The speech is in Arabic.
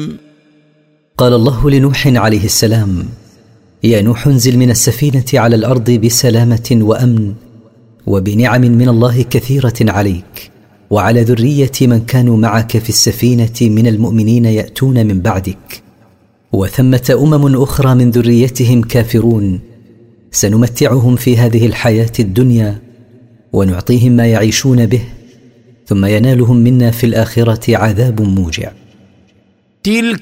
قال الله لنوح عليه السلام: يا نوح انزل من السفينة على الأرض بسلامة وأمن وبنعم من الله كثيرة عليك وعلى ذرية من كانوا معك في السفينة من المؤمنين يأتون من بعدك، وثمة أمم أخرى من ذريتهم كافرون سنمتعهم في هذه الحياة الدنيا ونعطيهم ما يعيشون به، ثم ينالهم منا في الآخرة عذاب موجع.